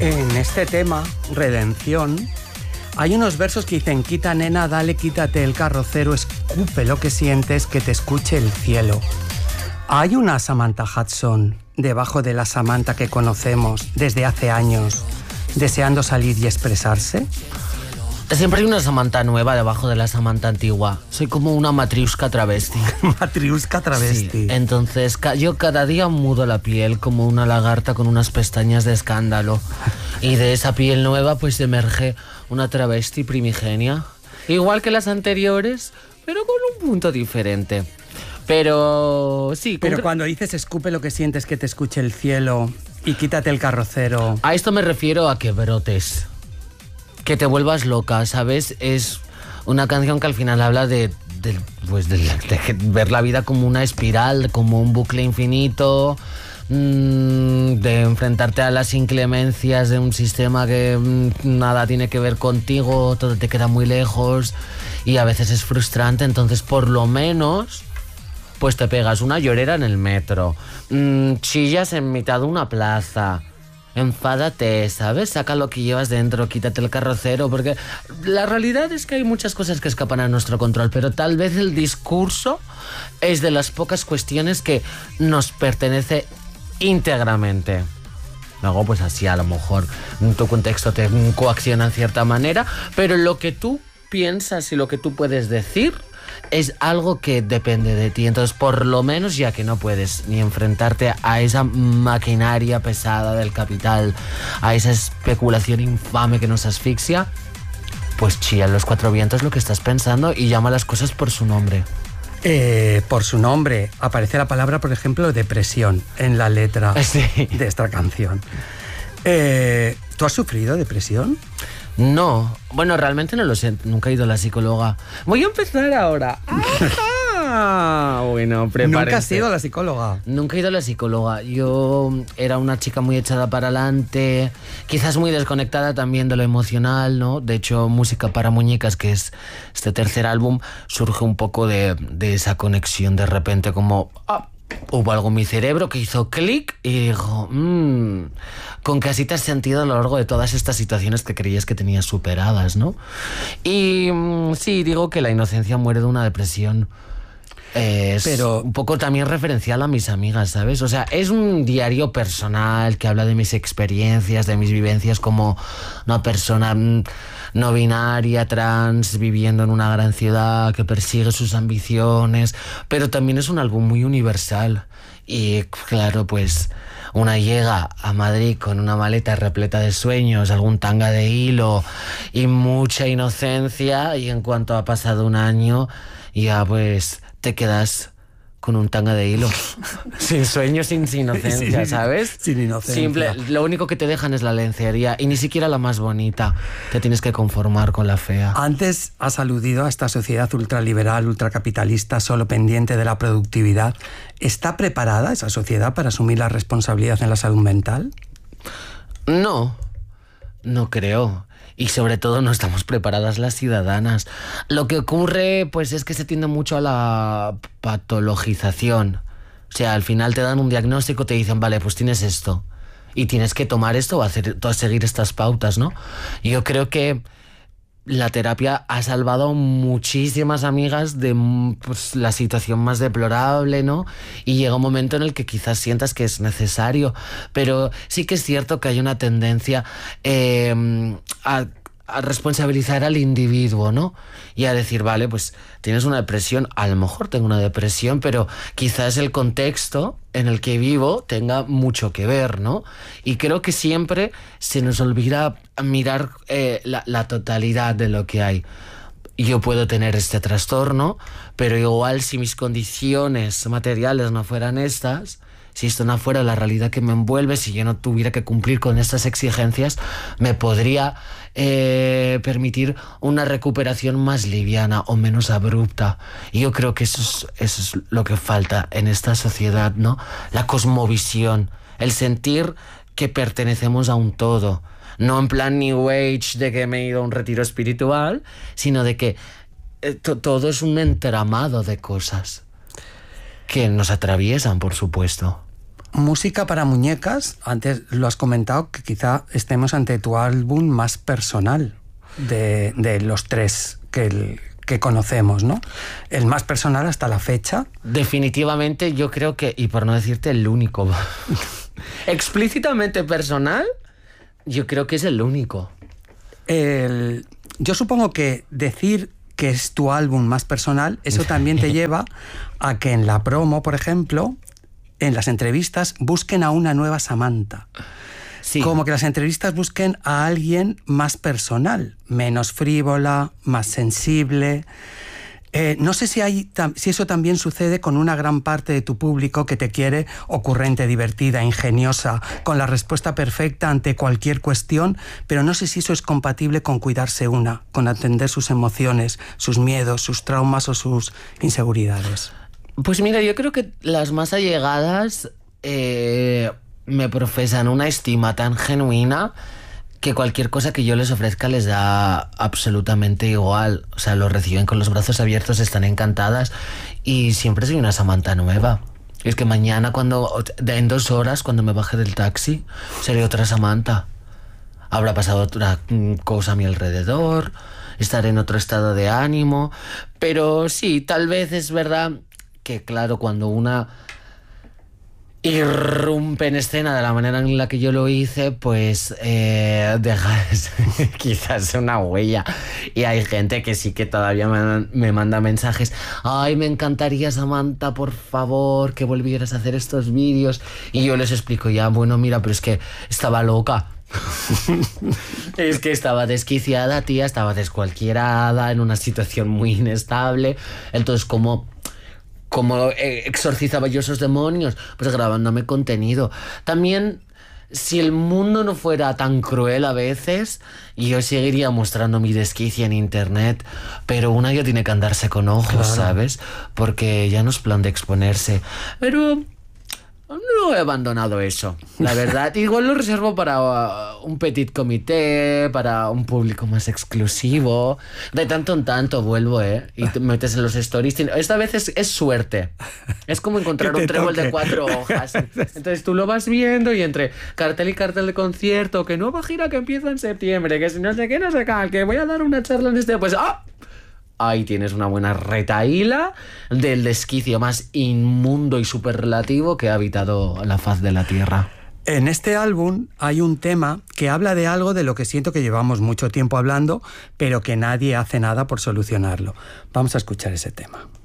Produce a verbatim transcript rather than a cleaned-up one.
En este tema, redención, hay unos versos que dicen: quita nena, dale, quítate el carrocero, escupe lo que sientes, que te escuche el cielo. Hay una Samantha Hudson debajo de la Samantha que conocemos desde hace años, deseando salir y expresarse. Siempre hay una Samantha nueva debajo de la Samantha antigua. Soy como una matriusca travesti. Matriusca travesti. Sí, entonces ca- yo cada día mudo la piel como una lagarta con unas pestañas de escándalo. Y de esa piel nueva pues emerge una travesti primigenia. Igual que las anteriores, pero con un punto diferente. Pero sí. Pero concre- cuando dices escupe lo que sientes, que te escuche el cielo y quítate el carrocero... A esto me refiero a que brotes. Que te vuelvas loca, ¿sabes? Es una canción que al final habla de, de, pues de, de ver la vida como una espiral, como un bucle infinito, mmm, de enfrentarte a las inclemencias de un sistema que mmm, nada tiene que ver contigo, todo te queda muy lejos y a veces es frustrante. Entonces, por lo menos, pues te pegas una llorera en el metro, mmm, chillas en mitad de una plaza. Enfádate, ¿sabes? Saca lo que llevas dentro, quítate el carrocero, porque la realidad es que hay muchas cosas que escapan a nuestro control, pero tal vez el discurso es de las pocas cuestiones que nos pertenece íntegramente. Luego, pues así a lo mejor tu contexto te coacciona en cierta manera, pero lo que tú piensas y lo que tú puedes decir es algo que depende de ti. Entonces, por lo menos, ya que no puedes ni enfrentarte a esa maquinaria pesada del capital, a esa especulación infame que nos asfixia, pues chilla en los cuatro vientos lo que estás pensando y llama las cosas por su nombre. Eh, por su nombre aparece la palabra, por ejemplo, depresión en la letra Sí. de esta canción. Eh, ¿Tú has sufrido depresión? No, bueno, realmente no lo sé, nunca he ido a la psicóloga. Voy a empezar ahora. Ah, bueno, prepárense. ¿Nunca has ido a la psicóloga? Nunca he ido a la psicóloga. Yo era una chica muy echada para adelante, quizás muy desconectada también de lo emocional, ¿no? De hecho, Música para Muñecas, que es este tercer álbum, surge un poco de, de esa conexión de repente, como... Ah, hubo algo en mi cerebro que hizo clic y dijo, mmm, con que así te has sentido a lo largo de todas estas situaciones que creías que tenías superadas, ¿no? Y mmm, sí, digo que la inocencia muere de una depresión. Es Pero... un poco también referencial a mis amigas, ¿sabes? O sea, es un diario personal que habla de mis experiencias, de mis vivencias como una persona no binaria, trans, viviendo en una gran ciudad, que persigue sus ambiciones, pero también es un álbum muy universal. Y claro, pues una llega a Madrid con una maleta repleta de sueños, algún tanga de hilo y mucha inocencia, y en cuanto ha pasado un año, ya pues te quedas con un tanga de hilo. Sin sueños, sin, sin inocencia, sin, ¿sabes? Sin inocencia. Simple, lo único que te dejan es la lencería, y ni siquiera la más bonita. Te tienes que conformar con la fea. Antes has aludido a esta sociedad ultraliberal, ultracapitalista, solo pendiente de la productividad. ¿Está preparada esa sociedad para asumir la responsabilidad en la salud mental? No, no creo. Y sobre todo no estamos preparadas las ciudadanas. Lo que ocurre pues es que se tiende mucho a la patologización. O sea, al final te dan un diagnóstico, te dicen, vale, pues tienes esto y tienes que tomar esto o hacer, o seguir estas pautas, ¿no? Y yo creo que la terapia ha salvado a muchísimas amigas de pues, la situación más deplorable, ¿no? Y llega un momento en el que quizás sientas que es necesario, pero sí que es cierto que hay una tendencia eh, a, a responsabilizar al individuo, ¿no? Y a decir, vale, pues tienes una depresión, a lo mejor tengo una depresión, pero quizás el contexto en el que vivo tenga mucho que ver, ¿no? Y creo que siempre se nos olvida mirar eh, la, la totalidad de lo que hay. Yo puedo tener este trastorno, pero igual si mis condiciones materiales no fueran estas, si esto no fuera la realidad que me envuelve, si yo no tuviera que cumplir con estas exigencias, me podría eh, permitir una recuperación más liviana o menos abrupta. Y yo creo que eso es, eso es lo que falta en esta sociedad, ¿no? La cosmovisión, el sentir que pertenecemos a un todo. No en plan New Age de que me he ido a un retiro espiritual, sino de que eh, to- todo es un entramado de cosas que nos atraviesan, por supuesto. Música para muñecas, antes lo has comentado, que quizá estemos ante tu álbum más personal de, de los tres que, el, que conocemos, ¿no? El más personal hasta la fecha. Definitivamente yo creo que, y por no decirte el único, explícitamente personal, yo creo que es el único. El, yo supongo que decir que es tu álbum más personal, eso también te lleva a que en la promo, por ejemplo, en las entrevistas, busquen a una nueva Samantha. Sí. Como que las entrevistas busquen a alguien más personal, menos frívola, más sensible. Eh, no sé si, hay, si eso también sucede con una gran parte de tu público que te quiere ocurrente, divertida, ingeniosa, con la respuesta perfecta ante cualquier cuestión, pero no sé si eso es compatible con cuidarse una, con atender sus emociones, sus miedos, sus traumas o sus inseguridades. Pues mira, yo creo que las más allegadas eh, me profesan una estima tan genuina que cualquier cosa que yo les ofrezca les da absolutamente igual. O sea, lo reciben con los brazos abiertos, están encantadas y siempre soy una Samantha nueva. Es que mañana, cuando en dos horas, cuando me baje del taxi, seré otra Samantha. Habrá pasado otra cosa a mi alrededor, estaré en otro estado de ánimo, pero sí, tal vez es verdad que, claro, cuando una irrumpe en escena de la manera en la que yo lo hice, pues eh, deja quizás una huella. Y hay gente que sí que todavía me, me manda mensajes: ay, me encantaría, Samantha, por favor, que volvieras a hacer estos vídeos. Y yo les explico ya, bueno, mira, pero es que estaba loca. Es que estaba desquiciada, tía, estaba descualquierada, en una situación muy inestable. Entonces, como... ¿Cómo exorcizaba yo esos demonios? Pues grabándome contenido. También, si el mundo no fuera tan cruel a veces, yo seguiría mostrando mi desquicia en internet, pero una ya tiene que andarse con ojos, claro, ¿sabes? Porque ya no es plan de exponerse. Pero no he abandonado eso, la verdad. Igual lo reservo para uh, un petit comité, para un público más exclusivo. De tanto en tanto vuelvo, ¿eh? Y te metes en los stories. Esta vez es, es suerte. Es como encontrar un trébol de cuatro hojas. Entonces tú lo vas viendo y entre cartel y cartel de concierto, que nueva gira que empieza en septiembre, que si no sé qué, no sé qué, que voy a dar una charla en este... Pues ¡ah! Ahí tienes una buena retahíla del desquicio más inmundo y superlativo que ha habitado la faz de la Tierra. En este álbum hay un tema que habla de algo de lo que siento que llevamos mucho tiempo hablando, pero que nadie hace nada por solucionarlo. Vamos a escuchar ese tema.